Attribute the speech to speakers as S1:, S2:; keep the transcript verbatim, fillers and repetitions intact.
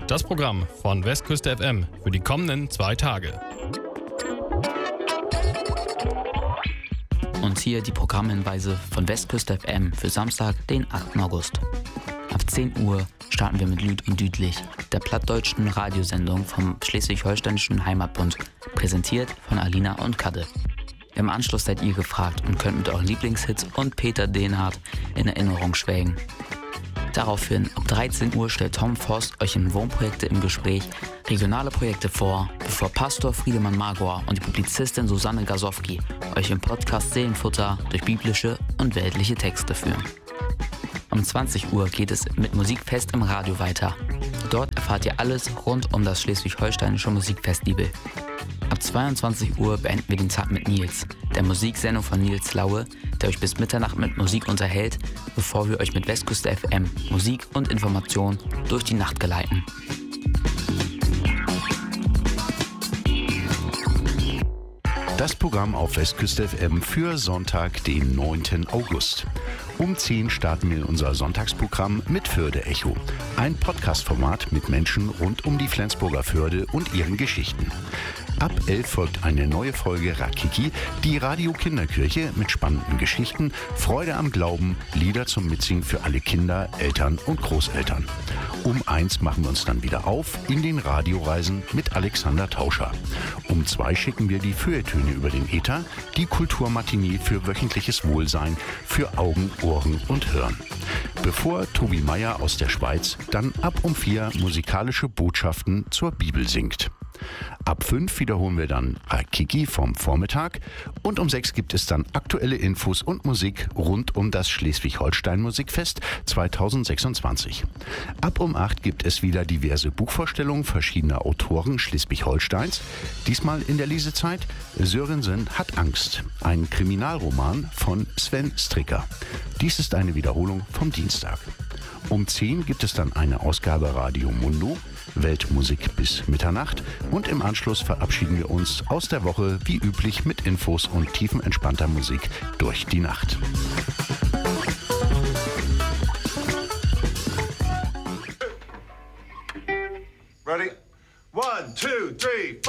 S1: Das Programm von Westküste F M für die kommenden zwei Tage.
S2: Und hier die Programmhinweise von Westküste F M für Samstag, den achten August. Ab zehn Uhr starten wir mit Lüd und Düdlich, der plattdeutschen Radiosendung vom Schleswig-Holsteinischen Heimatbund, präsentiert von Alina und Kadde. Im Anschluss seid ihr gefragt und könnt mit euren Lieblingshits und Peter Dehnhardt in Erinnerung schwelgen. Daraufhin, ab dreizehn Uhr stellt Tom Voss euch in Wohnprojekte im Gespräch regionale Projekte vor, bevor Pastor Friedemann Magor und die Publizistin Susanne Gasowski euch im Podcast Seelenfutter durch biblische und weltliche Texte führen. Um zwanzig Uhr geht es mit Musikfest im Radio weiter. Dort erfahrt ihr alles rund um das Schleswig-Holsteinische Musikfestival. Ab zweiundzwanzig Uhr beenden wir den Tag mit Nils, der Musiksendung von Nils Laue, der euch bis Mitternacht mit Musik unterhält, bevor wir euch mit Westküste F M Musik und Information durch die Nacht geleiten.
S3: Das Programm auf Westküste F M für Sonntag, den neunten August. Um zehn starten wir in unser Sonntagsprogramm mit Förde Echo. Ein Podcast-Format mit Menschen rund um die Flensburger Förde und ihren Geschichten. Ab elf folgt eine neue Folge Rakiki, die Radio-Kinderkirche mit spannenden Geschichten, Freude am Glauben, Lieder zum Mitsingen für alle Kinder, Eltern und Großeltern. Um eins machen wir uns dann wieder auf in den Radioreisen mit Alexander Tauscher. Um zwei schicken wir die Feuilletöne über den Äther, die Kulturmatinee für wöchentliches Wohlsein, für Augen, Ohren und Hirn. Bevor Tobi Meier aus der Schweiz dann ab um vier musikalische Botschaften zur Bibel singt. Ab fünf wiederholen wir dann Rakiki vom Vormittag und um sechs gibt es dann aktuelle Infos und Musik rund um das Schleswig-Holstein Musikfest zweitausendsechsundzwanzig. Ab um acht gibt es wieder diverse Buchvorstellungen verschiedener Autoren Schleswig-Holsteins. Diesmal in der Lesezeit Sörensen hat Angst, ein Kriminalroman von Sven Stricker. Dies ist eine Wiederholung vom Dienstag. Um zehn gibt es dann eine Ausgabe Radio Mundo, Weltmusik bis Mitternacht und im Anschluss verabschieden wir uns aus der Woche wie üblich mit Infos und tiefenentspannter Musik durch die Nacht.
S4: Ready? One, two, three, four.